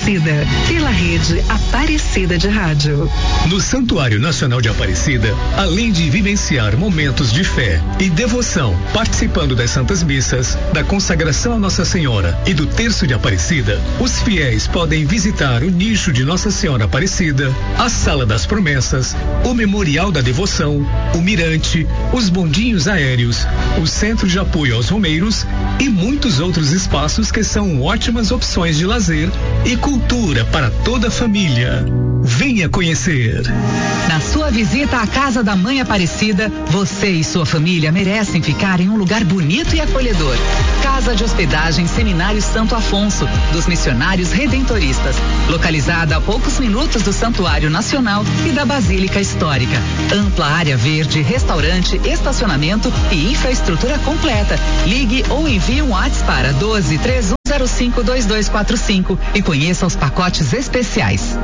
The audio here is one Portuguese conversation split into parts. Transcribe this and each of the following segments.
Aparecida, pela rede Aparecida de Rádio. No Santuário Nacional de Aparecida, além de vivenciar momentos de fé e devoção, participando das Santas Missas, da consagração a Nossa Senhora e do Terço de Aparecida, os fiéis podem visitar o nicho de Nossa Senhora Aparecida, a Sala das Promessas, o Memorial da Devoção, o Mirante, os bondinhos aéreos, o Centro de Apoio aos Romeiros e muitos outros espaços que são ótimas opções de lazer e cultura para toda a família. Venha conhecer. Na sua visita à Casa da Mãe Aparecida, você e sua família merecem ficar em um lugar bonito e acolhedor. Casa de Hospedagem Seminário Santo Afonso, dos Missionários Redentoristas, localizada a poucos minutos do Santuário Nacional e da Basílica Histórica. Ampla área verde, restaurante, estacionamento e infraestrutura completa. Ligue ou envie um WhatsApp para 12-3105-2245 e conheça os pacotes especiais.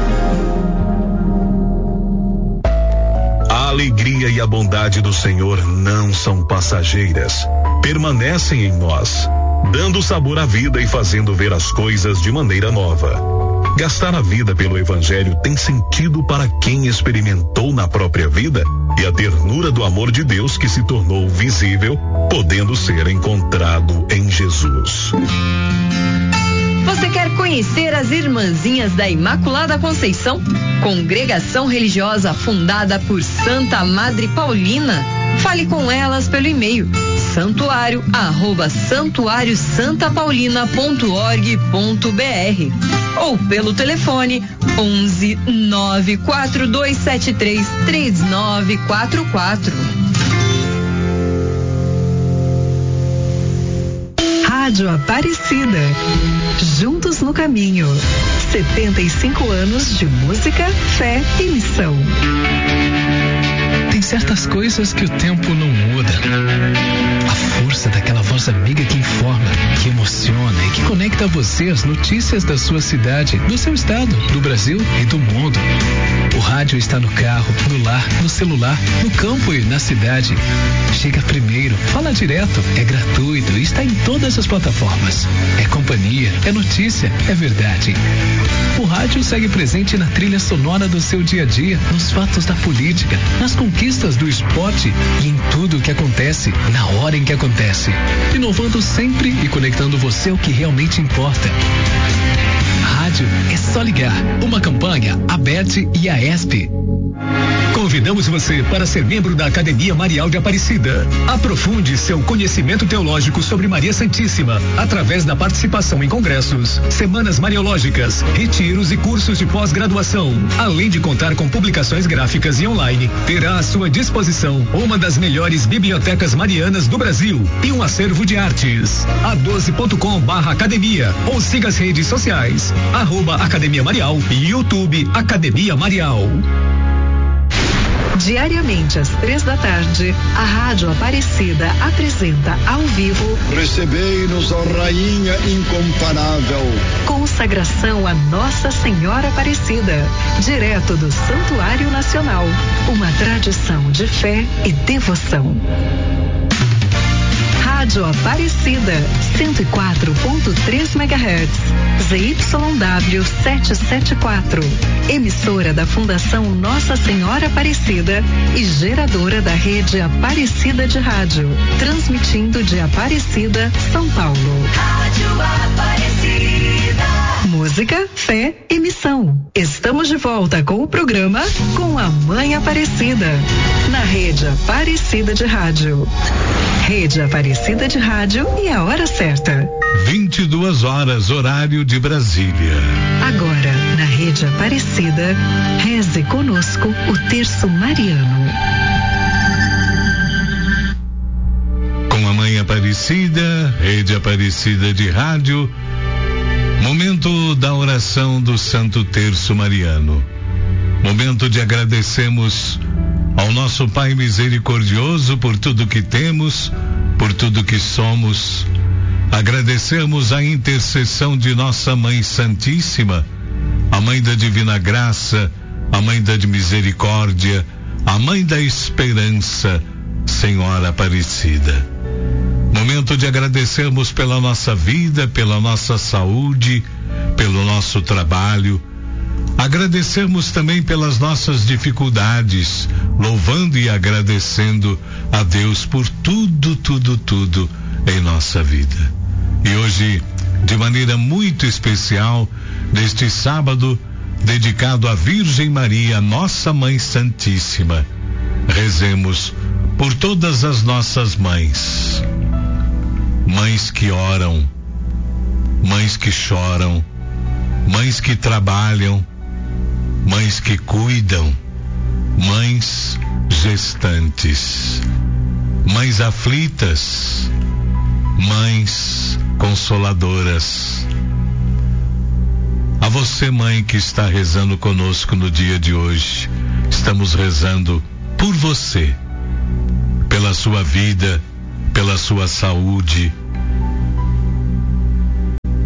A alegria e a bondade do Senhor não são passageiras, permanecem em nós, dando sabor à vida e fazendo ver as coisas de maneira nova. Gastar a vida pelo Evangelho tem sentido para quem experimentou na própria vida e a ternura do amor de Deus que se tornou visível, podendo ser encontrado em Jesus. Você quer conhecer as Irmãzinhas da Imaculada Conceição? Congregação religiosa fundada por Santa Madre Paulina? Fale com elas pelo e-mail santuario@santuariosantapaulina.org.br ou pelo telefone 11 94273 3944. Rádio Aparecida. Juntos no caminho. 75 anos de música, fé e missão. Tem certas coisas que o tempo não muda. A força daquela voz amiga que informa, que emociona e que conecta você às notícias da sua cidade, do seu estado, do Brasil e do mundo. O rádio está no carro, no lar, no celular, no campo e na cidade. Chega primeiro, fala direto, é gratuito e está em todas as plataformas. É companhia, é notícia, é verdade. O rádio segue presente na trilha sonora do seu dia a dia, nos fatos da política, nas conquistas do esporte e em tudo o que acontece, na hora em que acontece. Inovando sempre e conectando você ao que realmente importa. Rádio é só ligar. Uma campanha, ABET e AESP. Convidamos você para ser membro da Academia Marial de Aparecida. Aprofunde seu conhecimento teológico sobre Maria Santíssima através da participação em congressos, semanas mariológicas, retiros e cursos de pós-graduação. Além de contar com publicações gráficas e online, terá à sua disposição uma das melhores bibliotecas marianas do Brasil e um acervo de artes. a12.com/academia ou siga as redes sociais @Academia Marial e YouTube Academia Marial. Diariamente às 15h, a Rádio Aparecida apresenta ao vivo Recebei-nos, ó Rainha incomparável. Consagração a Nossa Senhora Aparecida, direto do Santuário Nacional. Uma tradição de fé e devoção. Rádio Aparecida, 104.3 MHz, ZYW 774, emissora da Fundação Nossa Senhora Aparecida e geradora da rede Aparecida de Rádio, transmitindo de Aparecida, São Paulo. Rádio Aparecida. Música, fé e missão. Estamos de volta com o programa Com a Mãe Aparecida, na rede Aparecida de Rádio. Rede Aparecida de Rádio e a hora certa. 22 horas, horário de Brasília. Agora, na Rede Aparecida, reze conosco o Terço Mariano. Com a Mãe Aparecida, Rede Aparecida de Rádio, momento da oração do Santo Terço Mariano. Momento de agradecermos ao nosso Pai misericordioso por tudo que temos, por tudo que somos. Agradecermos a intercessão de nossa Mãe Santíssima, a Mãe da Divina Graça, a Mãe da Misericórdia, a Mãe da Esperança, Senhora Aparecida. Momento de agradecermos pela nossa vida, pela nossa saúde, pelo nosso trabalho, agradecermos também pelas nossas dificuldades, louvando e agradecendo a Deus por tudo em nossa vida. E hoje, de maneira muito especial, neste sábado, dedicado à Virgem Maria, nossa Mãe Santíssima, rezemos por todas as nossas mães. Mães que oram, mães que choram, mães que trabalham, mães que cuidam, mães gestantes, mães aflitas, mães consoladoras. A você, mãe, que está rezando conosco no dia de hoje, estamos rezando por você, pela sua vida, pela sua saúde.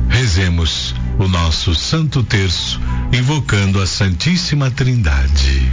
Rezemos o nosso Santo Terço, invocando a Santíssima Trindade.